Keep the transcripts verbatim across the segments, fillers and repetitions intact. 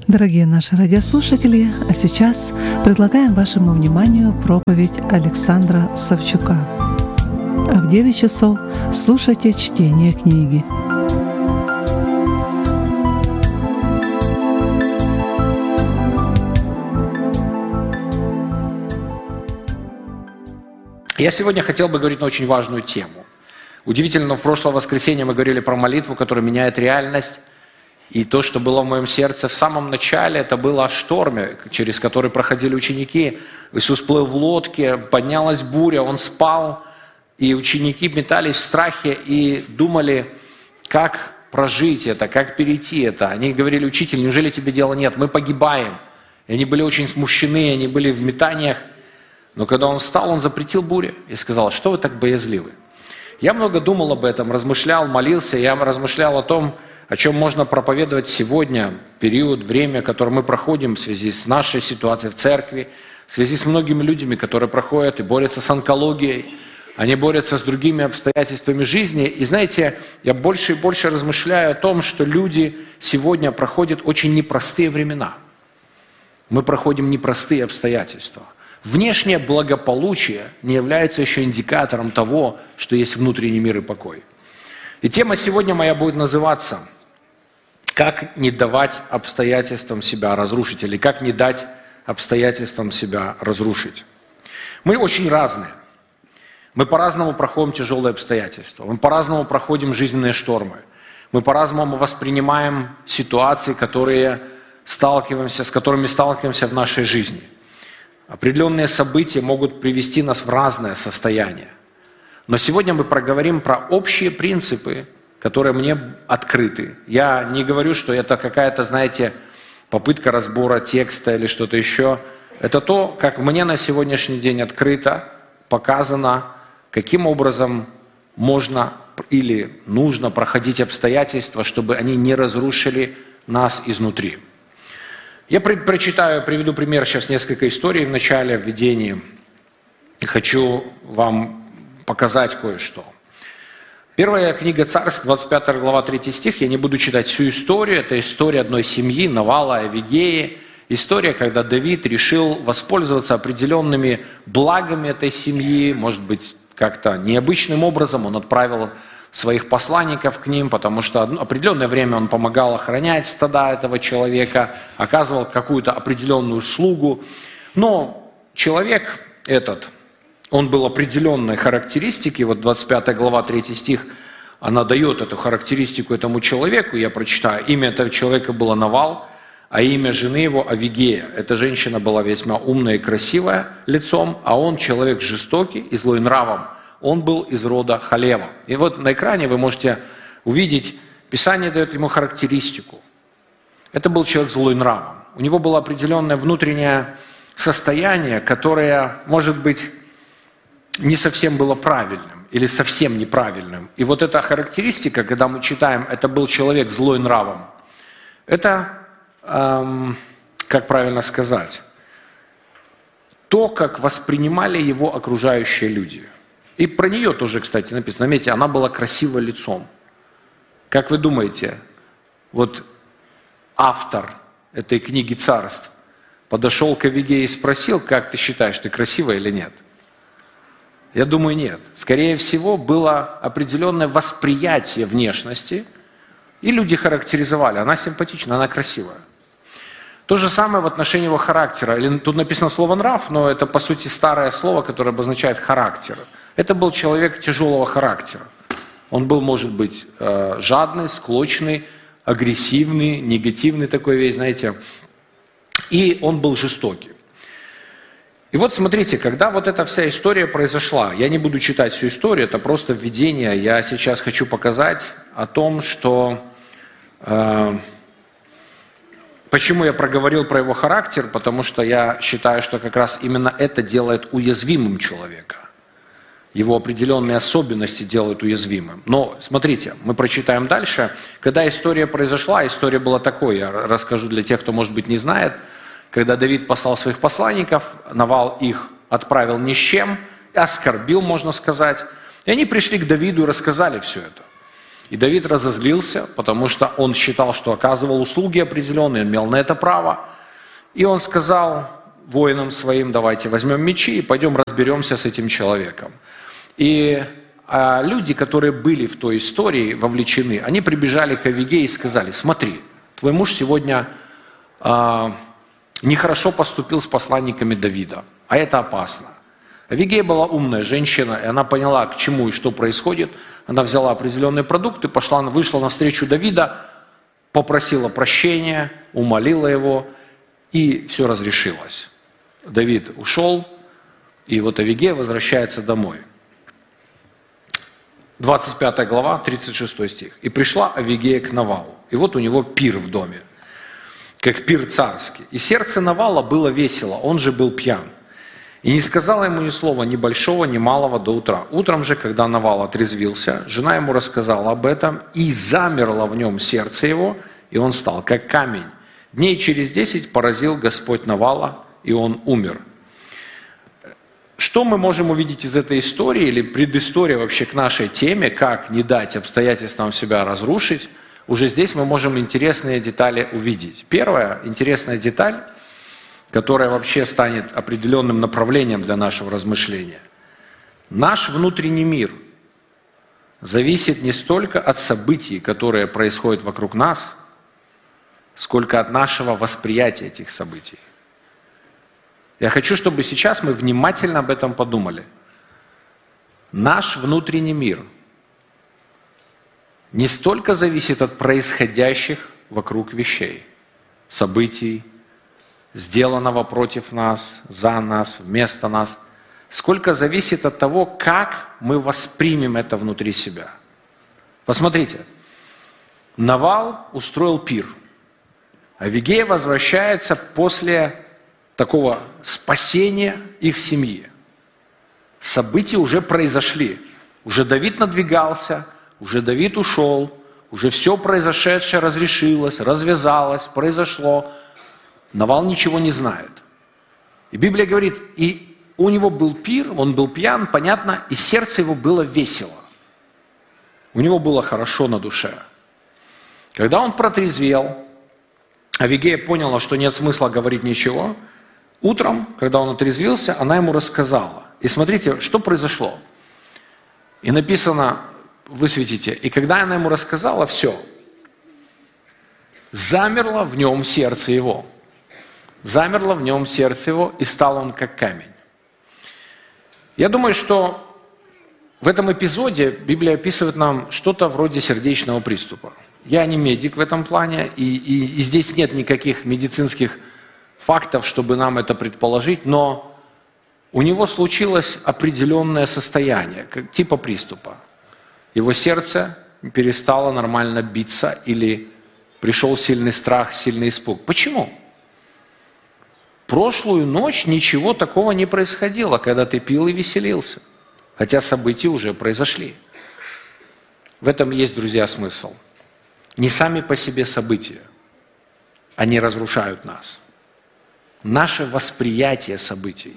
Дорогие наши радиослушатели, а сейчас предлагаем вашему вниманию проповедь Александра Савчука. А в девять часов слушайте чтение книги. Я сегодня хотел бы говорить на очень важную тему. Удивительно, но в прошлое воскресенье мы говорили про молитву, которая меняет реальность. И то, что было в моем сердце в самом начале, это было о шторме, через который проходили ученики. Иисус плыл в лодке, поднялась буря, Он спал, и ученики метались в страхе и думали, как прожить это, как перейти это. Они говорили: «Учитель, неужели тебе дела нет? Мы погибаем». И они были очень смущены, они были в метаниях. Но когда Он встал, Он запретил буре и сказал: «Что вы так боязливы?» Я много думал об этом, размышлял, молился, я размышлял о том, о чем можно проповедовать сегодня, период, время, которое мы проходим в связи с нашей ситуацией в церкви, в связи с многими людьми, которые проходят и борются с онкологией, они борются с другими обстоятельствами жизни. И знаете, я больше и больше размышляю о том, что люди сегодня проходят очень непростые времена. Мы проходим непростые обстоятельства. Внешнее благополучие не является еще индикатором того, что есть внутренний мир и покой. И тема сегодня моя будет называться «Как не давать обстоятельствам себя разрушить» или «Как не дать обстоятельствам себя разрушить». Мы очень разные. Мы по-разному проходим тяжелые обстоятельства. Мы по-разному проходим жизненные штормы. Мы по-разному воспринимаем ситуации, которые сталкиваемся, с которыми сталкиваемся в нашей жизни. Определенные события могут привести нас в разное состояние. Но сегодня мы проговорим про общие принципы, которые мне открыты. Я не говорю, что это какая-то, знаете, попытка разбора текста или что-то еще. Это то, как мне на сегодняшний день открыто, показано, каким образом можно или нужно проходить обстоятельства, чтобы они не разрушили нас изнутри. Я прочитаю, приведу пример сейчас несколько историй в начале, в введении. Хочу вам показать кое-что. Первая книга Царств, двадцать пятая глава, третий стих. Я не буду читать всю историю. Это история одной семьи, Навала и Авигеи. История, когда Давид решил воспользоваться определенными благами этой семьи. Может быть, как-то необычным образом он отправил своих посланников к ним, потому что определенное время он помогал охранять стада этого человека, оказывал какую-то определенную услугу. Но человек этот, он был определенной характеристики, вот двадцать пятая глава, третий стих, она дает эту характеристику этому человеку, я прочитаю. Имя этого человека было Навал, а имя жены его Авигея. Эта женщина была весьма умная и красивая лицом, а он человек жестокий и злой нравом. Он был из рода Халева. И вот на экране вы можете увидеть, Писание дает ему характеристику. Это был человек злой нравом. У него было определенное внутреннее состояние, которое, может быть, не совсем было правильным или совсем неправильным. И вот эта характеристика, когда мы читаем, это был человек злой нравом, это, эм, как правильно сказать, то, как воспринимали его окружающие люди. И про нее тоже, кстати, написано. Заметьте, она была красивой лицом. Как вы думаете, вот автор этой книги «Царств» подошел к Авигее и спросил: «Как ты считаешь, ты красивая или нет?» Я думаю, нет. Скорее всего, было определенное восприятие внешности, и люди характеризовали: она симпатична, она красивая. То же самое в отношении его характера. Или тут написано слово «нрав», но это, по сути, старое слово, которое обозначает характер. Это был человек тяжелого характера. Он был, может быть, жадный, склочный, агрессивный, негативный такой весь, знаете. И он был жестокий. И вот смотрите, когда вот эта вся история произошла, я не буду читать всю историю, это просто введение. Я сейчас хочу показать о том, что... Э, почему я проговорил про его характер, потому что я считаю, что как раз именно это делает уязвимым человека. Его определенные особенности делают уязвимым. Но смотрите, мы прочитаем дальше. Когда история произошла, история была такой, я расскажу для тех, кто, может быть, не знает. Когда Давид послал своих посланников, Навал их отправил ни с чем, оскорбил, можно сказать. И они пришли к Давиду и рассказали все это. И Давид разозлился, потому что он считал, что оказывал услуги определенные, он имел на это право. И он сказал воинам своим: давайте возьмем мечи и пойдем разберемся с этим человеком. И а, люди, которые были в той истории вовлечены, они прибежали к Авигее и сказали: смотри, твой муж сегодня а, нехорошо поступил с посланниками Давида, а это опасно. Авигея была умная женщина, и она поняла, к чему и что происходит. Она взяла определенные продукты, пошла, вышла навстречу Давида, попросила прощения, умолила его, и все разрешилось. Давид ушел, и вот Авигея возвращается домой. двадцать пятая глава, тридцать шестой стих. «И пришла Авигея к Навалу, и вот у него пир в доме, как пир царский. И сердце Навала было весело, он же был пьян. И не сказала ему ни слова, ни большого, ни малого до утра. Утром же, когда Навал отрезвился, жена ему рассказала об этом, и замерло в нем сердце его, и он стал как камень. Дней через десять поразил Господь Навала, и он умер». Что мы можем увидеть из этой истории, или предыстория вообще к нашей теме, как не дать обстоятельствам себя разрушить, уже здесь мы можем интересные детали увидеть. Первая интересная деталь, которая вообще станет определенным направлением для нашего размышления. Наш внутренний мир зависит не столько от событий, которые происходят вокруг нас, сколько от нашего восприятия этих событий. Я хочу, чтобы сейчас мы внимательно об этом подумали. Наш внутренний мир не столько зависит от происходящих вокруг вещей, событий, сделанного против нас, за нас, вместо нас, сколько зависит от того, как мы воспримем это внутри себя. Посмотрите, Навал устроил пир. Авигея возвращается после такого спасения их семьи. События уже произошли. Уже Давид надвигался, уже Давид ушел, уже все произошедшее разрешилось, развязалось, произошло. Навал ничего не знает. И Библия говорит, и у него был пир, он был пьян, понятно, и сердце его было весело. У него было хорошо на душе. Когда он протрезвел, Авигея поняла, что нет смысла говорить ничего. Утром, когда он отрезвился, она ему рассказала. И смотрите, что произошло. И написано, высветите, и когда она ему рассказала, все, замерло в нем сердце его. Замерло в нем сердце его, и стал он как камень. Я думаю, что в этом эпизоде Библия описывает нам что-то вроде сердечного приступа. Я не медик в этом плане, и, и, и здесь нет никаких медицинских фактов, чтобы нам это предположить, но у него случилось определенное состояние, как, типа приступа. Его сердце перестало нормально биться, или пришел сильный страх, сильный испуг. Почему? Прошлую ночь ничего такого не происходило, когда ты пил и веселился. Хотя события уже произошли. В этом есть, друзья, смысл. Не сами по себе события. Они разрушают нас. Наше восприятие событий,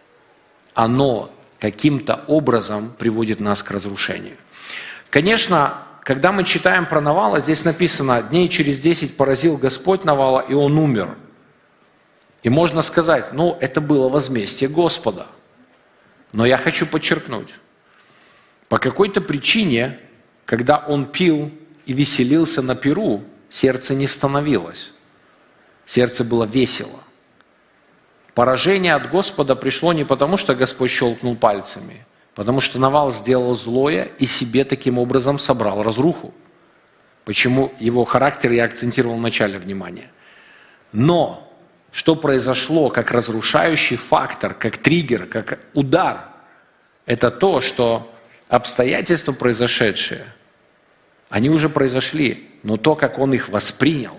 оно каким-то образом приводит нас к разрушению. Конечно, когда мы читаем про Навала, здесь написано, дней через десять поразил Господь Навала, и он умер. И можно сказать, ну, это было возмездие Господа. Но я хочу подчеркнуть, по какой-то причине, когда он пил и веселился на пиру, сердце не становилось. Сердце было весело. Поражение от Господа пришло не потому, что Господь щелкнул пальцами, потому что Навал сделал злое и себе таким образом собрал разруху. Почему его характер я акцентировал в начале внимания. Но что произошло как разрушающий фактор, как триггер, как удар, это то, что обстоятельства произошедшие, они уже произошли, но то, как он их воспринял,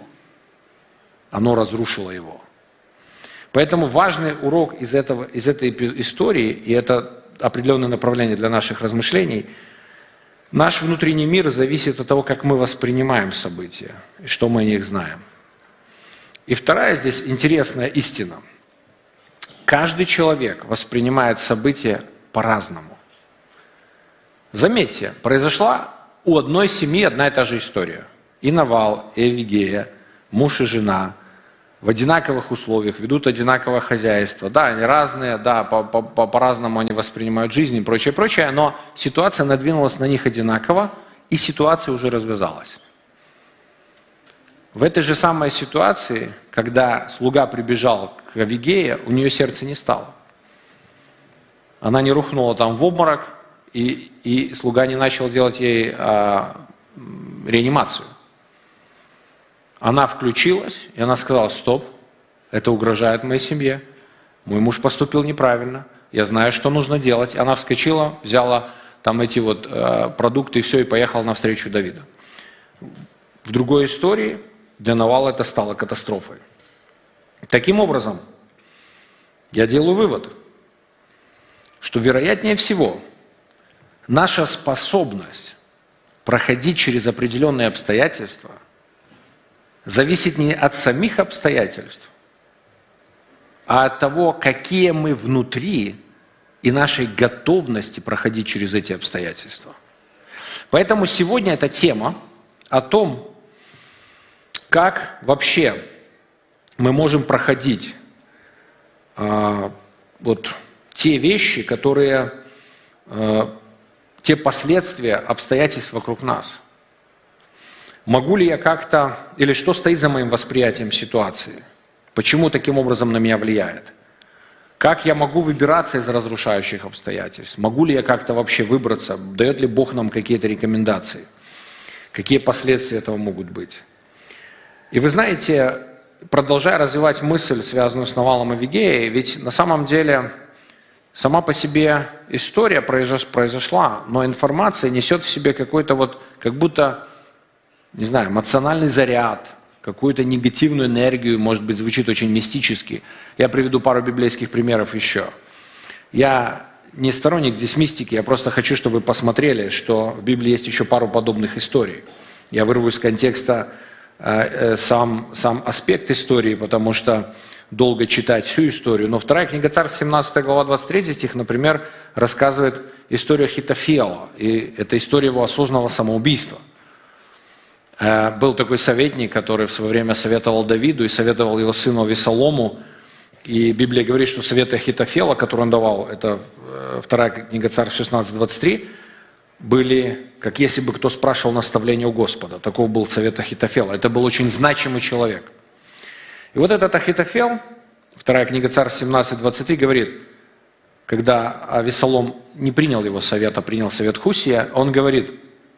оно разрушило его. Поэтому важный урок из, этого, из этой истории, и это определенное направление для наших размышлений, наш внутренний мир зависит от того, как мы воспринимаем события, и что мы о них знаем. И вторая здесь интересная истина. Каждый человек воспринимает события по-разному. Заметьте, произошла у одной семьи одна и та же история. И Навал, и Авигея, муж и жена, в одинаковых условиях, ведут одинаковое хозяйство. Да, они разные, да, по- по- по- по-разному они воспринимают жизнь и прочее, прочее, но ситуация надвинулась на них одинаково, и ситуация уже развязалась. В этой же самой ситуации, когда слуга прибежал к Авигее, у нее сердце не стало. Она не рухнула там в обморок, и, и слуга не начал делать ей а, реанимацию. Она включилась, и она сказала: стоп, это угрожает моей семье, мой муж поступил неправильно, я знаю, что нужно делать. Она вскочила, взяла там эти вот э, продукты и все, и поехала навстречу Давида. В другой истории для Навала это стало катастрофой. Таким образом, я делаю вывод, что вероятнее всего наша способность проходить через определенные обстоятельства зависит не от самих обстоятельств, а от того, какие мы внутри и нашей готовности проходить через эти обстоятельства. Поэтому сегодня эта тема о том, как вообще мы можем проходить э, вот те вещи, которые, э, те последствия обстоятельств вокруг нас. Могу ли я как-то, или что стоит за моим восприятием ситуации? Почему таким образом на меня влияет? Как я могу выбираться из разрушающих обстоятельств? Могу ли я как-то вообще выбраться? Дает ли Бог нам какие-то рекомендации? Какие последствия этого могут быть? И вы знаете, продолжая развивать мысль, связанную с Навалом и Авигеей, ведь на самом деле сама по себе история произошла, но информация несет в себе какой-то вот, как будто, не знаю, эмоциональный заряд, какую-то негативную энергию, может быть, звучит очень мистически. Я приведу пару библейских примеров еще. Я не сторонник здесь мистики, я просто хочу, чтобы вы посмотрели, что в Библии есть еще пару подобных историй. Я вырву из контекста э, э, сам, сам аспект истории, потому что долго читать всю историю. Но вторая книга Царств, семнадцатая глава, двадцать третий стих, например, рассказывает историю Ахитофела. И это история его осознанного самоубийства. Был такой советник, который в свое время советовал Давиду и советовал его сыну Авесолому. И Библия говорит, что советы Ахитофела, которые он давал, это вторая книга Царств шестнадцать двадцать три, были, как если бы кто спрашивал наставления у Господа. Таков был совет Ахитофела. Это был очень значимый человек. И вот этот Ахитофел, вторая книга Царств семнадцать двадцать три, говорит, когда Авесолом не принял его совет, а принял совет Хусия, он говорит,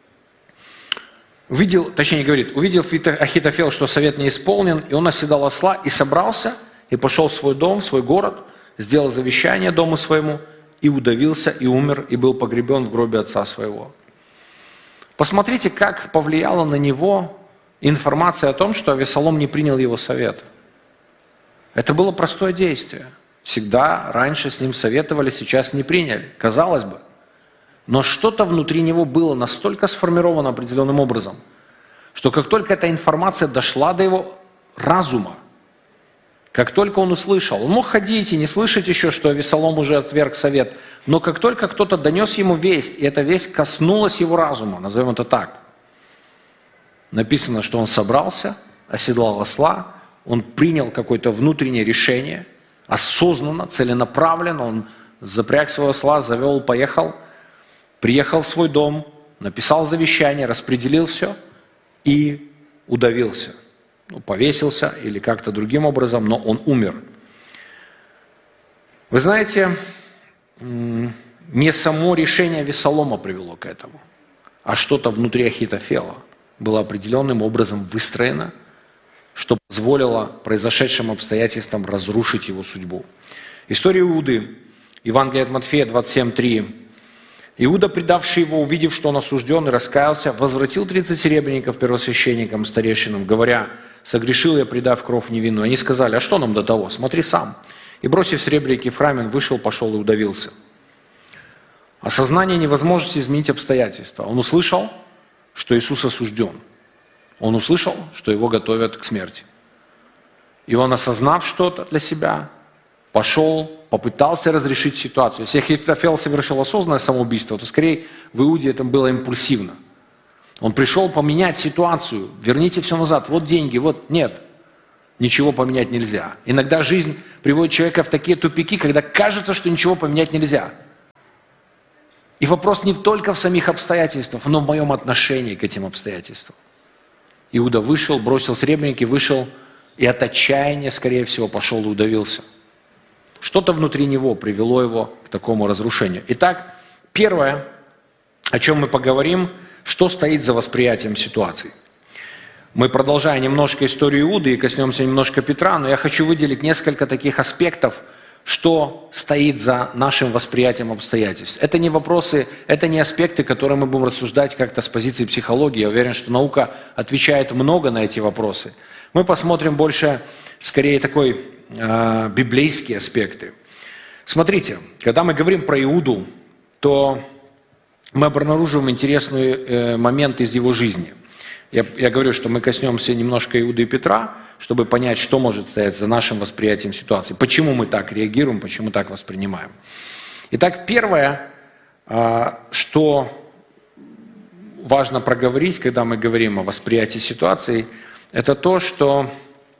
увидел, точнее говорит, увидел Ахитофел, что совет не исполнен, и он оседал осла, и собрался, и пошел в свой дом, в свой город, сделал завещание дому своему, и удавился, и умер, и был погребен в гробе отца своего. Посмотрите, как повлияла на него информация о том, что Авесолом не принял его совет. Это было простое действие. Всегда раньше с ним советовали, сейчас не приняли. Казалось бы. Но что-то внутри него было настолько сформировано определенным образом, что как только эта информация дошла до его разума, как только он услышал, он мог ходить и не слышать еще, что Авесолом уже отверг совет, но как только кто-то донес ему весть, и эта весть коснулась его разума, назовем это так, написано, что он собрался, оседлал осла, он принял какое-то внутреннее решение, осознанно, целенаправленно, он запряг своего осла, завел, поехал, приехал в свой дом, написал завещание, распределил все и удавился. Ну, повесился или как-то другим образом, но он умер. Вы знаете, не само решение Авесолома привело к этому, а что-то внутри Ахитофела было определенным образом выстроено, что позволило произошедшим обстоятельствам разрушить его судьбу. История Иуды, Евангелие от Матфея двадцать семь три. Иуда, предавший его, увидев, что он осужден и раскаялся, возвратил тридцать серебряников первосвященникам, старейшинам, говоря, согрешил я, предав кровь невинную. Они сказали, а что нам до того? Смотри сам. И, бросив серебряники в храме, он вышел, пошел и удавился. Осознание невозможности изменить обстоятельства. Он услышал, что Иисус осужден. Он услышал, что его готовят к смерти. И он, осознав что-то для себя, пошел, попытался разрешить ситуацию. Если Ахитофел совершил осознанное самоубийство, то скорее в Иуде это было импульсивно. Он пришел поменять ситуацию. Верните все назад. Вот деньги, вот нет. Ничего поменять нельзя. Иногда жизнь приводит человека в такие тупики, когда кажется, что ничего поменять нельзя. И вопрос не только в самих обстоятельствах, но в моем отношении к этим обстоятельствам. Иуда вышел, бросил сребреники, вышел, и от отчаяния, скорее всего, пошел и удавился. Что-то внутри него привело его к такому разрушению. Итак, первое, о чем мы поговорим, что стоит за восприятием ситуации. Мы продолжаем немножко историю Иуды и коснемся немножко Петра, но я хочу выделить несколько таких аспектов, что стоит за нашим восприятием обстоятельств. Это не вопросы, это не аспекты, которые мы будем рассуждать как-то с позиции психологии. Я уверен, что наука отвечает много на эти вопросы. Мы посмотрим больше, скорее, такой э, библейские аспекты. Смотрите, когда мы говорим про Иуду, то мы обнаруживаем интересный э, момент из его жизни. Я, я говорю, что мы коснемся немножко Иуды и Петра, чтобы понять, что может стоять за нашим восприятием ситуации, почему мы так реагируем, почему так воспринимаем. Итак, первое, что важно проговорить, когда мы говорим о восприятии ситуации, это то, что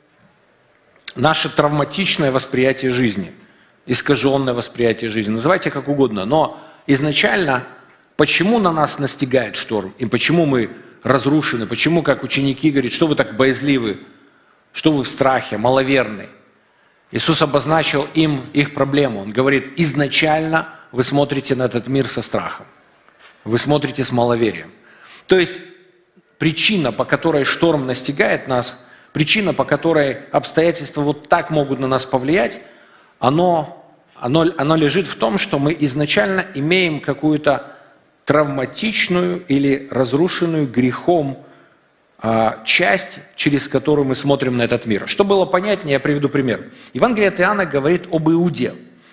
наше травматичное восприятие жизни, искаженное восприятие жизни, называйте как угодно, но изначально, почему на нас настигает шторм и почему мы разрушены, почему, как ученики говорят, что вы так боязливы, что вы в страхе, маловерны. Иисус обозначил им их проблему. Он говорит, изначально вы смотрите на этот мир со страхом, вы смотрите с маловерием. То есть причина, по которой шторм настигает нас, причина, по которой обстоятельства вот так могут на нас повлиять, оно, оно, оно лежит в том, что мы изначально имеем какую-то травматичную или разрушенную грехом а, часть, через которую мы смотрим на этот мир. Чтобы было понятнее, я приведу пример. Евангелие от Иоанна говорит об Иуде.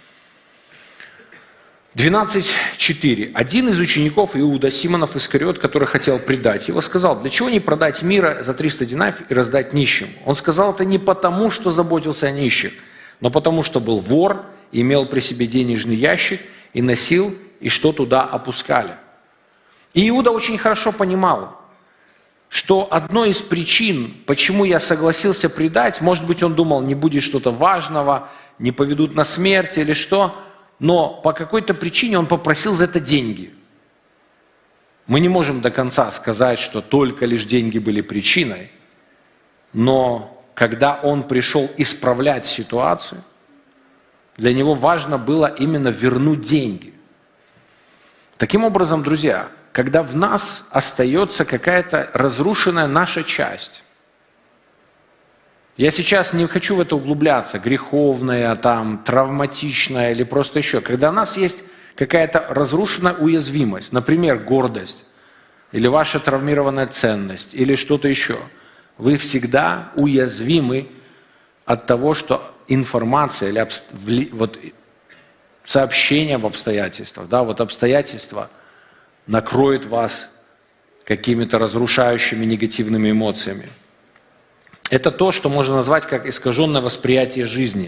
двенадцать четыре. Один из учеников Иуда, Симонов Искариот, который хотел предать его, сказал, для чего не продать мира за триста динариев и раздать нищим? Он сказал это не потому, что заботился о нищих, но потому, что был вор, имел при себе денежный ящик и носил, и что туда опускали. И Иуда очень хорошо понимал, что одной из причин, почему я согласился предать, может быть, он думал, не будет что-то важного, не поведут на смерть или что, но по какой-то причине он попросил за это деньги. Мы не можем до конца сказать, что только лишь деньги были причиной, но когда он пришел исправлять ситуацию, для него важно было именно вернуть деньги. Таким образом, друзья, когда в нас остается какая-то разрушенная наша часть. Я сейчас не хочу в это углубляться, греховная, там, травматичная или просто еще. Когда у нас есть какая-то разрушенная уязвимость, например, гордость, или ваша травмированная ценность, или что-то еще, вы всегда уязвимы от того, что информация или обст... вот, сообщение об обстоятельствах, да, вот обстоятельства накроет вас какими-то разрушающими негативными эмоциями. Это то, что можно назвать как искаженное восприятие жизни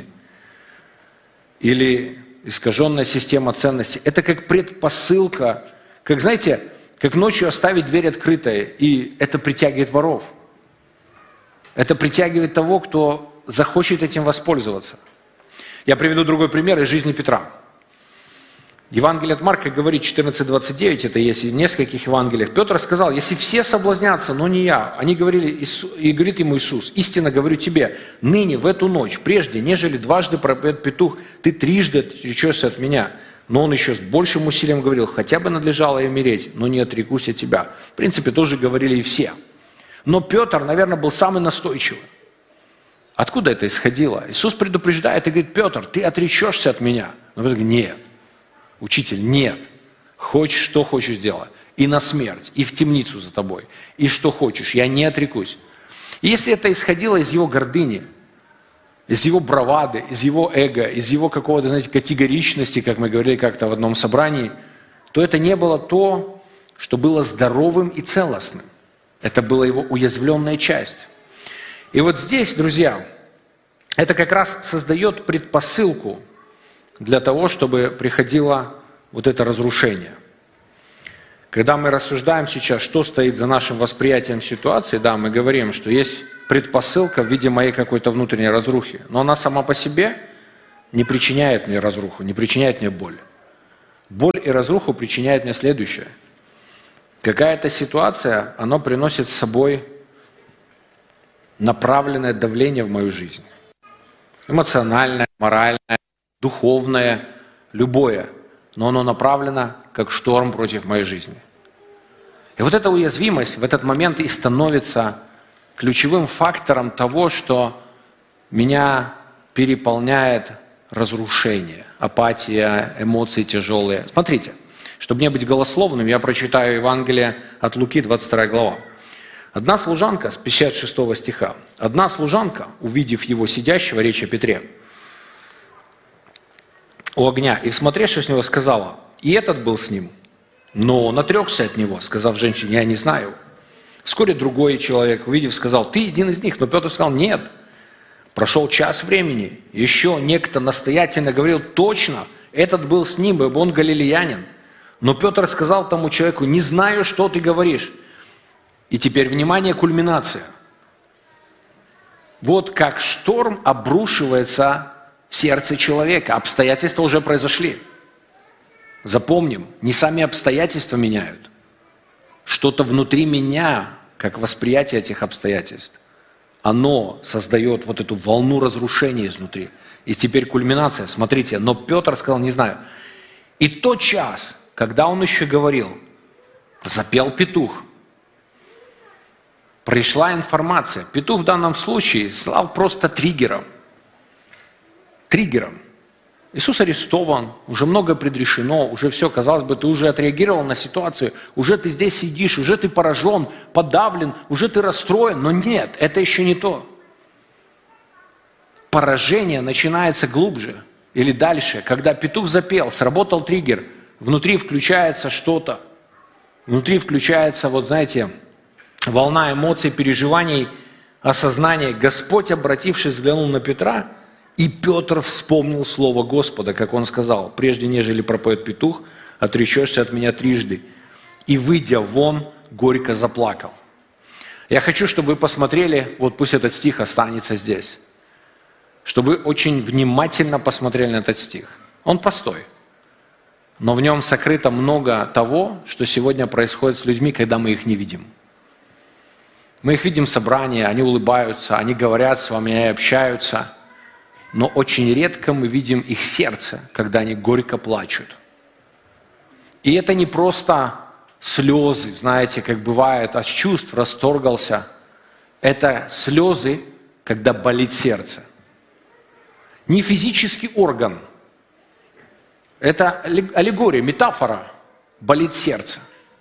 или искаженная система ценностей. Это как предпосылка, как, знаете, как ночью оставить дверь открытой, и это притягивает воров. Это притягивает того, кто захочет этим воспользоваться. Я приведу другой пример из жизни Петра. Евангелие от Марка говорит четырнадцать двадцать девять, это есть в нескольких Евангелиях. Петр сказал, если все соблазнятся, но не я. Они говорили, и говорит ему Иисус, истинно говорю тебе, ныне в эту ночь, прежде, нежели дважды пропоет петух, ты трижды отречешься от меня. Но он еще с большим усилием говорил, хотя бы надлежало и умереть, но не отрекусь от тебя. В принципе, тоже говорили и все. Но Петр, наверное, был самый настойчивый. Откуда это исходило? Иисус предупреждает и говорит, Петр, ты отречешься от меня. Но Петр говорит, нет. Учитель, нет. Хочешь, что хочешь делать. И на смерть, и в темницу за тобой. И что хочешь, я не отрекусь. И если это исходило из его гордыни, из его бравады, из его эго, из его какого-то, знаете, категоричности, как мы говорили как-то в одном собрании, то это не было то, что было здоровым и целостным. Это была его уязвленная часть. И вот здесь, друзья, это как раз создает предпосылку для того, чтобы приходило вот это разрушение. Когда мы рассуждаем сейчас, что стоит за нашим восприятием ситуации, да, мы говорим, что есть предпосылка в виде моей какой-то внутренней разрухи, но она сама по себе не причиняет мне разруху, не причиняет мне боль. Боль и разруху причиняет мне следующее. Какая-то ситуация, она приносит с собой направленное давление в мою жизнь. Эмоциональное, моральное, духовное, любое. Но оно направлено как шторм против моей жизни. И вот эта уязвимость в этот момент и становится ключевым фактором того, что меня переполняет разрушение, апатия, эмоции тяжелые. Смотрите, чтобы не быть голословным, я прочитаю Евангелие от Луки, двадцать вторая глава. Одна служанка, с пятьдесят шестого стиха, одна служанка, увидев его сидящего, речь о Петре, у огня, и, всмотревшись в него, сказала, и этот был с ним, но он отрекся от него, сказав женщине, я не знаю. Вскоре другой человек, увидев, сказал, ты один из них, но Петр сказал, нет. Прошел час времени, еще некто настоятельно говорил, точно, этот был с ним, ибо он галилеянин. Но Петр сказал тому человеку, не знаю, что ты говоришь. И теперь, внимание, кульминация. Вот как шторм обрушивается в сердце человека. Обстоятельства уже произошли. Запомним, не сами обстоятельства меняют. Что-то внутри меня, как восприятие этих обстоятельств, оно создает вот эту волну разрушения изнутри. И теперь кульминация. Смотрите, но Петр сказал, не знаю. И тот час, когда он еще говорил, запел петух. Пришла информация. Петух в данном случае стал просто триггером. Триггером. Иисус арестован, уже многое предрешено, уже все, казалось бы, ты уже отреагировал на ситуацию, уже ты здесь сидишь, уже ты поражен, подавлен, уже ты расстроен, но нет, это еще не то. Поражение начинается глубже или дальше, когда петух запел, сработал триггер, внутри включается что-то, внутри включается, вот знаете, волна эмоций, переживаний, осознания. Господь, обратившись, взглянул на Петра, и Петр вспомнил слово Господа, как он сказал, прежде нежели пропоет петух, отречешься от меня трижды. И, выйдя вон, горько заплакал. Я хочу, чтобы вы посмотрели, вот пусть этот стих останется здесь, чтобы вы очень внимательно посмотрели на этот стих. Он простой, но в нем сокрыто много того, что сегодня происходит с людьми, когда мы их не видим. Мы их видим в собрании, они улыбаются, они говорят с вами, они общаются, но очень редко мы видим их сердце, когда они горько плачут. И это не просто слезы, знаете, как бывает, от чувств расторгался. Это слезы, когда болит сердце. Не физический орган. Это аллегория, метафора. Болит сердце.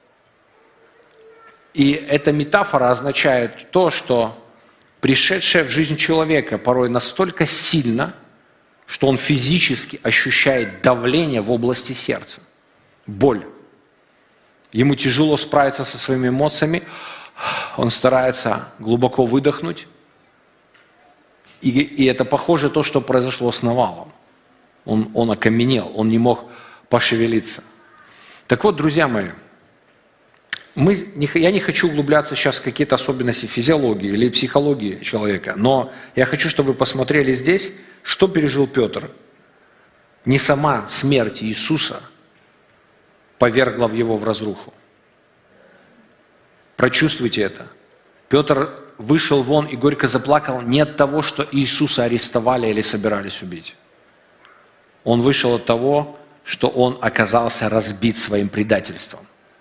И эта метафора означает то, что пришедшее в жизнь человека порой настолько сильно, что он физически ощущает давление в области сердца. Боль. Ему тяжело справиться со своими эмоциями, он старается глубоко выдохнуть. И, и это похоже на то, что произошло с Навалом. Он, он окаменел, он не мог пошевелиться. Так вот, друзья мои, мы, не, я не хочу углубляться сейчас в какие-то особенности физиологии или психологии человека, но я хочу, чтобы вы посмотрели здесь, что пережил Петр. Не сама смерть Иисуса повергла его в разруху. Прочувствуйте это. Петр вышел вон и горько заплакал не от того, что Иисуса арестовали или собирались убить. Он вышел от того, что он оказался разбит своим предательством.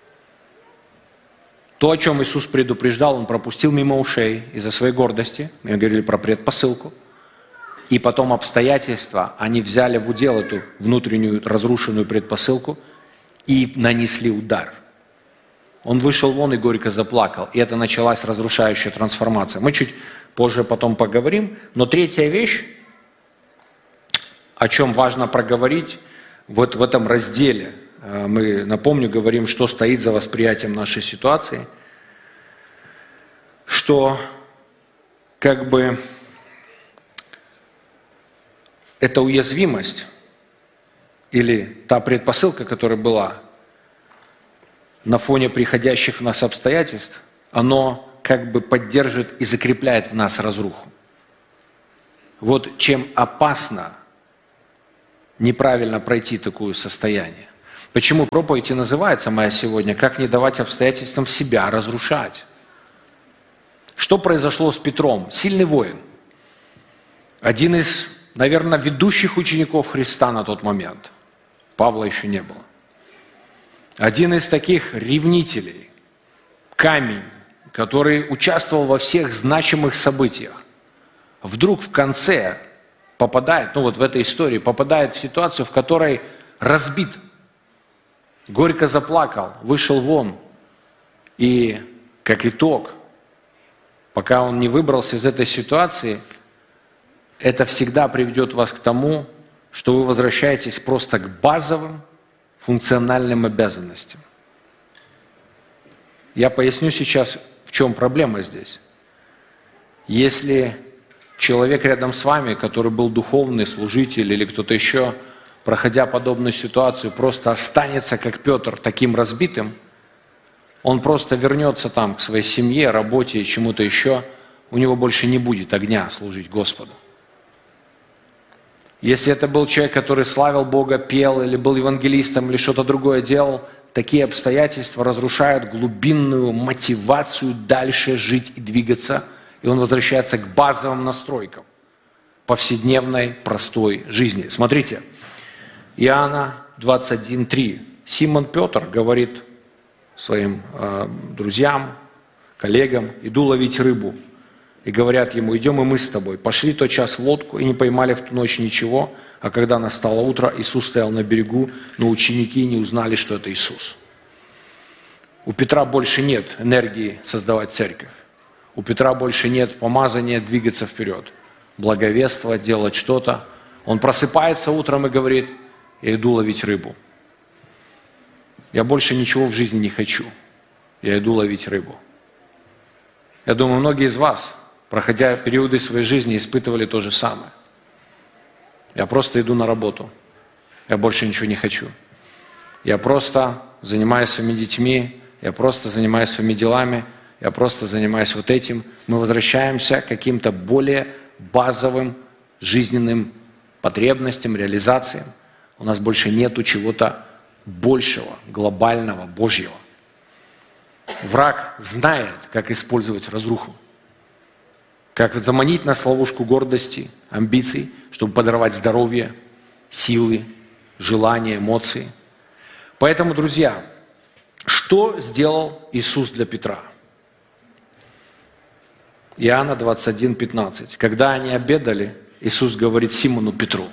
То, о чем Иисус предупреждал, он пропустил мимо ушей из-за своей гордости. Мы говорили про предпосылку. И потом обстоятельства, они взяли в удел эту внутреннюю разрушенную предпосылку и нанесли удар. Он вышел вон и горько заплакал. И это началась разрушающая трансформация. Мы чуть позже потом поговорим. Но третья вещь, о чем важно проговорить, вот в этом разделе, мы, напомню, говорим, что стоит за восприятием нашей ситуации, что как бы эта уязвимость или та предпосылка, которая была, на фоне приходящих в нас обстоятельств, оно как бы поддерживает и закрепляет в нас разруху. Вот чем опасно неправильно пройти такое состояние. Почему проповедь и называется моя сегодня «Как не давать обстоятельствам себя разрушать». Что произошло с Петром? Сильный воин. Один из, наверное, ведущих учеников Христа на тот момент. Павла еще не было. Один из таких ревнителей. Камень, который участвовал во всех значимых событиях. Вдруг в конце попадает, ну вот в этой истории, попадает в ситуацию, в которой разбит. Горько заплакал, вышел вон. И как итог, пока он не выбрался из этой ситуации, это всегда приведет вас к тому, что вы возвращаетесь просто к базовым функциональным обязанностям. Я поясню сейчас, в чем проблема здесь. Если человек рядом с вами, который был духовный служитель или кто-то еще, проходя подобную ситуацию, просто останется, как Петр, таким разбитым, он просто вернется там к своей семье, работе и чему-то еще, у него больше не будет огня служить Господу. Если это был человек, который славил Бога, пел, или был евангелистом, или что-то другое делал, такие обстоятельства разрушают глубинную мотивацию дальше жить и двигаться, и он возвращается к базовым настройкам повседневной, простой жизни. Смотрите, Иоанна двадцать один три. Симон Петр говорит своим э, друзьям, коллегам: иду ловить рыбу. И говорят ему: идем и мы с тобой. Пошли тот час в лодку и не поймали в ту ночь ничего. А когда настало утро, Иисус стоял на берегу, но ученики не узнали, что это Иисус. У Петра больше нет энергии создавать церковь. У Петра больше нет помазания двигаться вперед, благовествовать, делать что-то. Он просыпается утром и говорит: я иду ловить рыбу. Я больше ничего в жизни не хочу. Я иду ловить рыбу. Я думаю, многие из вас, проходя периоды своей жизни, испытывали то же самое. Я просто иду на работу. Я больше ничего не хочу. Я просто занимаюсь своими детьми. Я просто занимаюсь своими делами. Я просто занимаюсь вот этим. Мы возвращаемся к каким-то более базовым жизненным потребностям, реализациям. У нас больше нету чего-то большего, глобального, Божьего. Враг знает, как использовать разруху. Как заманить нас в ловушку гордости, амбиций, чтобы подорвать здоровье, силы, желания, эмоции. Поэтому, друзья, что сделал Иисус для Петра? Иоанна двадцать один пятнадцать. Когда они обедали, Иисус говорит Симону Петру.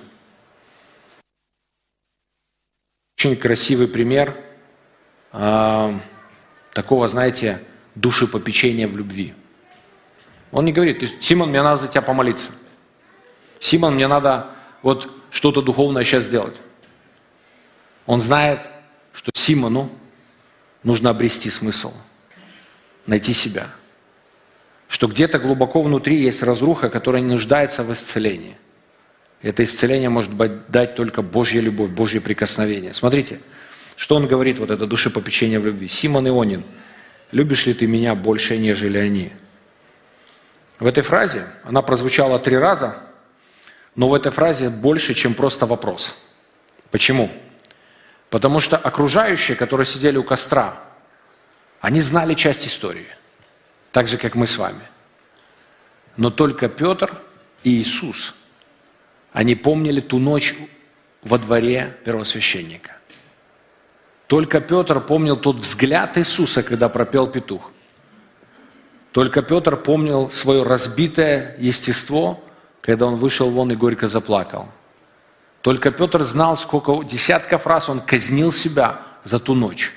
Очень красивый пример э, такого, знаете, душепопечения в любви. Он не говорит: Симон, мне надо за тебя помолиться. Симон, мне надо вот что-то духовное сейчас сделать. Он знает, что Симону нужно обрести смысл, найти себя. Что где-то глубоко внутри есть разруха, которая не нуждается в исцелении. Это исцеление может дать только Божья любовь, Божье прикосновение. Смотрите, что он говорит, вот это душепопечение в любви. Симон Ионин, любишь ли ты меня больше, нежели они? В этой фразе, она прозвучала три раза, но в этой фразе больше, чем просто вопрос. Почему? Потому что окружающие, которые сидели у костра, они знали часть истории, так же, как мы с вами. Но только Петр и Иисус, они помнили ту ночь во дворе первосвященника. Только Петр помнил тот взгляд Иисуса, когда пропел петух. Только Петр помнил свое разбитое естество, когда он вышел вон и горько заплакал. Только Петр знал, сколько десятков раз он казнил себя за ту ночь.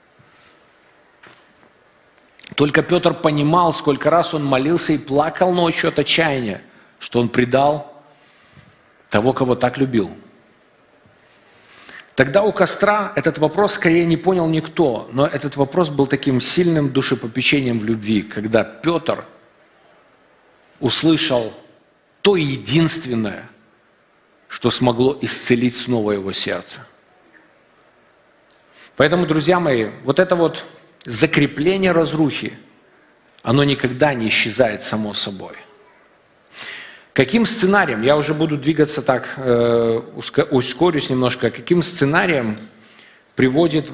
Только Петр понимал, сколько раз он молился и плакал ночью от отчаяния, что он предал того, кого так любил. Тогда у костра этот вопрос скорее не понял никто, но этот вопрос был таким сильным душепопечением в любви, когда Петр услышал то единственное, что смогло исцелить снова его сердце. Поэтому, друзья мои, вот это вот закрепление разрухи, оно никогда не исчезает само собой. Каким сценарием, я уже буду двигаться так, э, ускорюсь немножко, каким сценарием приводит